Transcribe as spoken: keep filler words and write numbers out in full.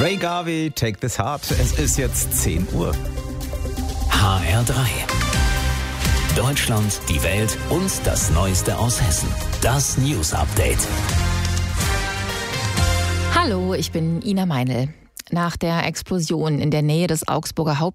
Ray Garvey, Take This Heart. Es ist jetzt zehn Uhr. H R drei. Deutschland, die Welt und das Neueste aus Hessen. Das News Update. Hallo, ich bin Ina Meinl. Nach der Explosion in der Nähe des Augsburger Hauptbahnhofs